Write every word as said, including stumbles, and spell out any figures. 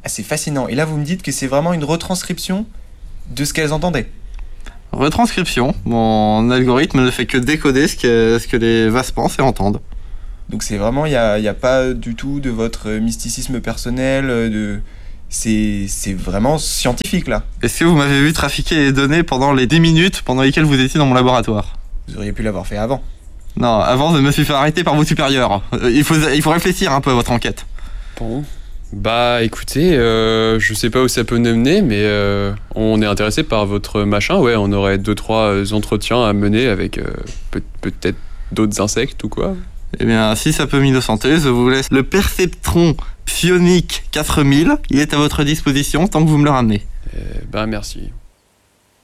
Ah, c'est fascinant. Et là, vous me dites que c'est vraiment une retranscription de ce qu'elles entendaient. Retranscription. Mon algorithme ne fait que décoder ce que, ce que les vases pensent et entendent. Donc c'est vraiment, il n'y a, y a pas du tout de votre mysticisme personnel, de... C'est, c'est vraiment scientifique, là. Est-ce que vous m'avez vu trafiquer les données pendant les dix minutes pendant lesquelles vous étiez dans mon laboratoire ? Vous auriez pu l'avoir fait avant. Non, avant je me suis fait arrêter par vos supérieurs. Euh, il, faut, il faut réfléchir un peu à votre enquête. Bon. Bah écoutez, euh, je sais pas où ça peut nous mener, mais euh, on est intéressé par votre machin. Ouais, on aurait deux, trois entretiens à mener avec euh, peut- peut-être d'autres insectes ou quoi. Eh bien, si ça peut m'innocenter, je vous laisse le perceptron psionique quatre mille. Il est à votre disposition tant que vous me le ramenez. Euh, bah merci.